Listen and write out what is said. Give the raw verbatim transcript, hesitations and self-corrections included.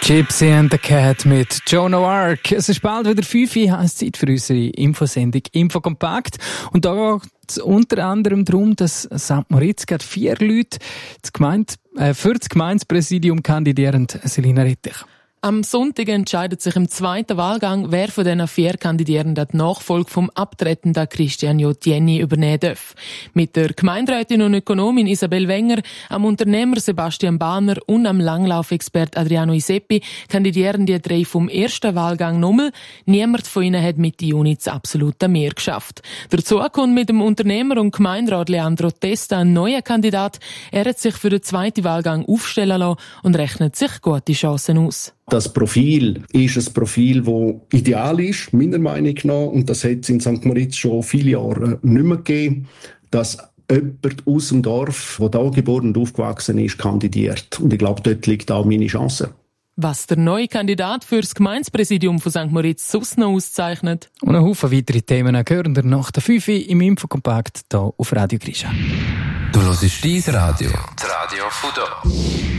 Gypsy and the Cat mit Joan of Arc. Es ist bald wieder fünf Uhr, heisst Zeit für unsere Infosendung Infokompakt. Und da geht es unter anderem darum, dass Sankt Moritz gerade vier Leute das Gemeinde, äh, für das Gemeindepräsidium kandidieren. Selina Rettich. Am Sonntag entscheidet sich im zweiten Wahlgang, wer von diesen vier Kandidierenden die Nachfolge vom abtretenden Christian J. Jenny übernehmen darf. Mit der Gemeinderätin und Ökonomin Isabel Wenger, am Unternehmer Sebastian Bahner und am Langlaufexpert Adriano Iseppi kandidieren die drei vom ersten Wahlgang nochmal. Niemand von ihnen hat Mitte Juni das absolute Mehr geschafft. Dazu kommt mit dem Unternehmer und Gemeinderat Leandro Testa ein neuer Kandidat. Er hat sich für den zweiten Wahlgang aufstellen lassen und rechnet sich gute Chancen aus. Das Profil ist ein Profil, das ideal ist, meiner Meinung nach. Und das hat es in Sankt Moritz schon viele Jahre nicht mehr gegeben, dass jemand aus dem Dorf, der da geboren und aufgewachsen ist, kandidiert. Und ich glaube, dort liegt auch meine Chance. Was der neue Kandidat für das Gemeindepräsidium von Sankt Moritz sonst noch auszeichnet. Und ein Haufen weitere Themen hören wir nach der fünf Uhr im Infokompakt hier auf Radio Grisha. Du hörst dein Radio, das Radio von da.